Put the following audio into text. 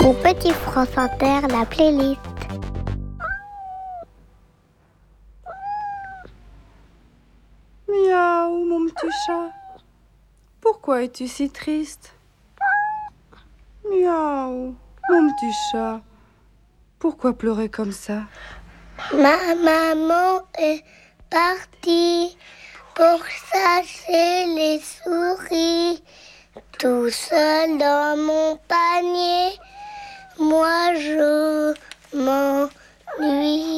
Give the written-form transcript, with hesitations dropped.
Mon petit France Inter, la playlist. Miaou, mon petit chat. Pourquoi es-tu si triste? Miaou, mon petit chat. Pourquoi pleurer comme ça? Ma maman est partie pour chasser les souris. Tout seul dans mon panier, moi je m'ennuie.